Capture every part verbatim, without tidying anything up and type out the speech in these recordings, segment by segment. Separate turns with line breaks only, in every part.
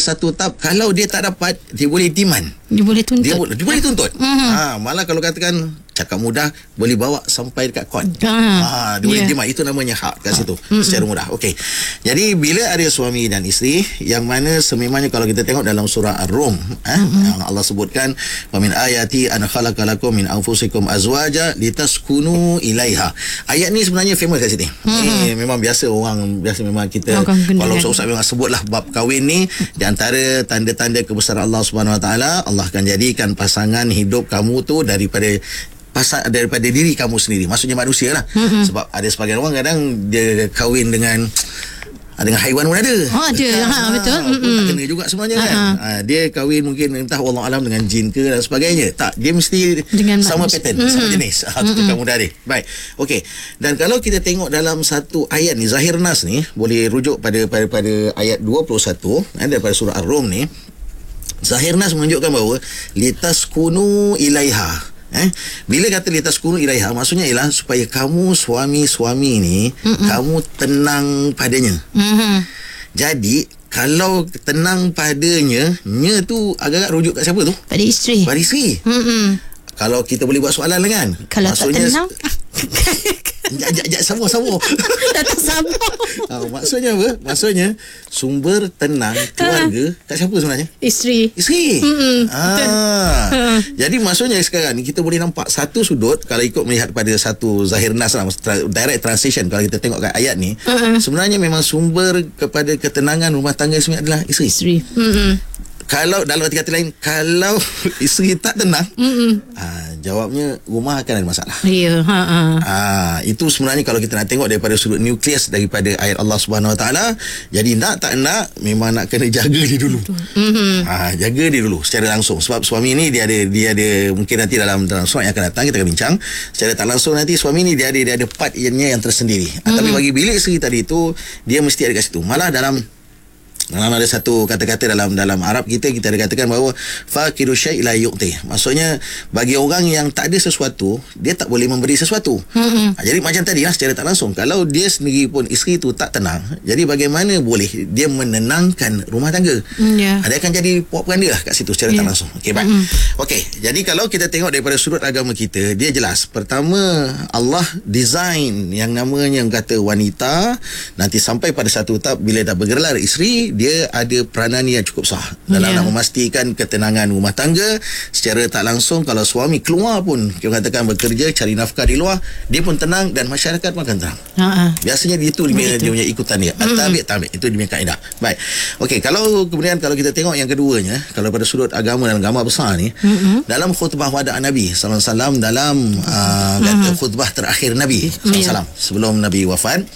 satu tahap, kalau dia tak dapat, dia boleh demand.
Dia boleh tuntut.
Dia, dia boleh tuntut.
Mm-hmm.
Ha, malah kalau katakan cakap mudah, boleh bawa sampai dekat court.
Ah,
ha, dia boleh
yeah.
demand. Itu namanya hak kat situ.
Mm-hmm.
Secara mudah. Okey. Jadi bila ada suami dan isteri, yang mana sememangnya kalau kita tengok dalam surah Ar-Rum, eh, mm-hmm. yang Allah sebutkan, wa min ayati an khalaqalakum min anfusikum azwaja litaskunu ilaiha. Ayat ni sebenarnya famous kat sini. Mm-hmm. Ni memang biasa orang biasa memang kita
orang
kalau ustaz-ustaz memang sebutlah bab kahwin ni, di antara tanda-tanda kebesaran Allah Subhanahu Wa Taala, Allah akan jadikan pasangan hidup kamu tu daripada pasal daripada diri kamu sendiri, maksudnya manusia lah. Mm-hmm. Sebab ada sebagian orang kadang dia kahwin dengan dengan haiwan pun ada.
Oh, ada. Ha, betul.
Pun tak kena juga sebenarnya kan. Ha, dia kahwin mungkin entah wallahu alam dengan jin ke dan sebagainya. Tak, dia mesti dengan sama pattern, mm-hmm. sama jenis. Ha, tu mm-hmm. kamu dah ada. Baik. Okey. Dan kalau kita tengok dalam satu ayat ni, Zahir Nas ni, boleh rujuk pada pada pada ayat dua puluh satu eh, daripada surah Ar-Rum ni. Zahir Nas menunjukkan bahawa litaskunu ilaiha. Eh, bila kata litaskunu ilaiha, maksudnya ialah supaya kamu suami-suami ni, mm-mm. kamu tenang padanya. Mm-hmm. Jadi kalau tenang padanya, nya tu agak-agak rujuk kat siapa tu?
Pada isteri.
Pada isteri. Mm-mm. Kalau kita boleh buat soalan lah kan.
Kalau maksudnya, tak tenang
Jap, jap, sama-sama.
Tak sama.
Ha, maksudnya apa? Maksudnya sumber tenang keluarga kat siapa sebenarnya?
Isteri.
Isteri. Ha. Jadi maksudnya sekarang ni kita boleh nampak satu sudut, kalau ikut melihat pada satu Zahir Nas lah, direct translation, kalau kita tengok kat ayat ni, uh-uh. sebenarnya memang sumber kepada ketenangan rumah tangga sebenarnya adalah isteri. Isteri. Mm-hmm. Kalau dalam arti kata lain, kalau isteri tak tenang, ha, jawabnya rumah akan ada masalah.
Ya. Ha, ha.
ha, itu sebenarnya kalau kita nak tengok daripada sudut nukleus daripada ayat Allah Subhanahu Wa Taala. Jadi nak tak nak, memang nak kena jaga dia dulu. Mm-hmm. Ha, jaga dia dulu secara langsung. Sebab suami ni dia ada dia ada mungkin nanti dalam dalam surat yang akan datang kita akan bincang secara tak langsung, nanti suami ni dia ada dia ada part ianya yang tersendiri. Ha, mm-hmm. Tapi bagi bilik isteri tadi tu, dia mesti ada kat situ. Malah dalam dalam ada satu kata-kata dalam dalam Arab kita kita ada katakan bahawa faqidu syai' la yu'ti. Maksudnya bagi orang yang tak ada sesuatu, dia tak boleh memberi sesuatu. Mm-hmm. Ha, jadi macam tadi lah, secara tak langsung, kalau dia sendiri pun isteri tu tak tenang, jadi bagaimana boleh dia menenangkan rumah tangga? Yeah. Ha, dia akan jadi puak ganda lah kat situ secara yeah. tak langsung. Okey, baik. Mm-hmm. Okey, jadi kalau kita tengok daripada sudut agama kita, dia jelas. Pertama, Allah design yang namanya yang kata wanita, nanti sampai pada satu tahap bila dah bergelar isteri, dia ada peranan yang cukup sah dalam yeah. nak memastikan ketenangan rumah tangga secara tak langsung. Kalau suami keluar pun, kita katakan bekerja cari nafkah di luar, dia pun tenang dan masyarakat pun akan tenang. Ha-ha. Biasanya itu dia, dia punya ikutan dia. Mm-hmm. Tabik tabik itu dia punya kaedah. Baik. Okey, kalau kemudian kalau kita tengok yang keduanya, kalau pada sudut agama dan agama besar ni, mm-hmm. dalam khutbah wada' Nabi sallallahu alaihi wasallam, dalam uh, mm-hmm. khutbah terakhir Nabi sallallahu alaihi wasallam sebelum Nabi wafat,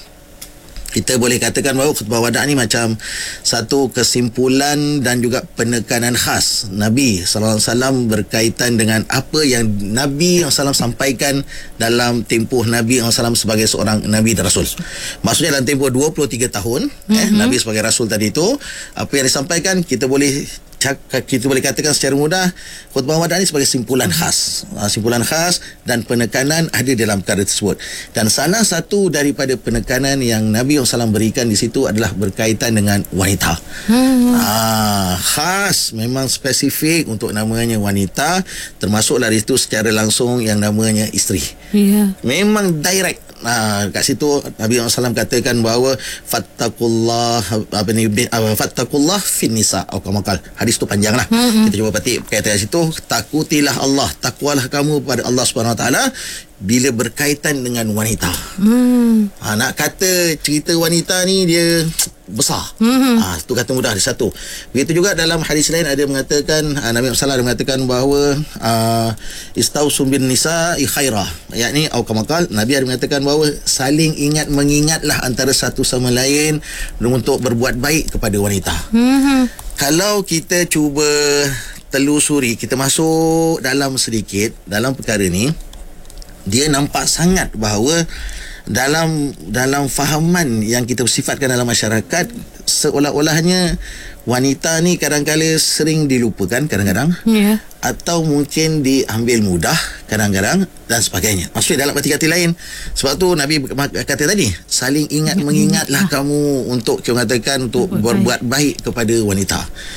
kita boleh katakan bahawa khutbah wada' ni macam satu kesimpulan dan juga penekanan khas Nabi sallallahu alaihi wasallam berkaitan dengan apa yang Nabi sallallahu alaihi wasallam sampaikan dalam tempoh Nabi sallallahu alaihi wasallam sebagai seorang Nabi dan Rasul. Maksudnya dalam tempoh dua puluh tiga tahun mm-hmm. eh, Nabi sebagai Rasul tadi itu, apa yang disampaikan kita boleh kita boleh katakan secara mudah, khutbah wada' ini sebagai simpulan khas. Simpulan khas dan penekanan ada dalam perkara tersebut. Dan salah satu daripada penekanan yang Nabi sallallahu alaihi wasallam berikan di situ adalah berkaitan dengan wanita. Hmm. Ah, khas, memang spesifik untuk namanya wanita, termasuklah di situ secara langsung yang namanya isteri. Yeah. Memang direct. Nah, kat situ Nabi sallallahu alaihi wasallam katakan bahawa fattaqullah apa ni uh, fattaqullah fin nisa atau kamakal. Hadis tu panjang lah. Mm-hmm. Kita cuba petik perkataan situ, takutilah Allah, takwalah kamu pada Allah Subhanahu Wa Taala bila berkaitan dengan wanita. Mm. Ha, nak kata cerita wanita ni dia besar. Mm-hmm. Ha, itu kata mudah, ada satu. Begitu juga dalam hadis lain ada mengatakan, uh, Nabi sallallahu alaihi wasallam mengatakan bahawa uh, istausu bin nisa khaira. Yakni au kamakal, Nabi ada mengatakan bahawa saling ingat mengingatlah antara satu sama lain untuk berbuat baik kepada wanita. Mm-hmm. Kalau kita cuba telusuri, kita masuk dalam sedikit dalam perkara ni, dia nampak sangat bahawa dalam dalam fahaman yang kita sifatkan dalam masyarakat, seolah-olahnya wanita ni kadang-kadang sering dilupakan kadang-kadang, yeah. atau mungkin diambil mudah kadang-kadang dan sebagainya. Maksudnya dalam arti kata lain, sebab tu Nabi kata tadi, saling ingat mengingatlah kamu untuk kita katakan untuk berbuat baik kepada wanita.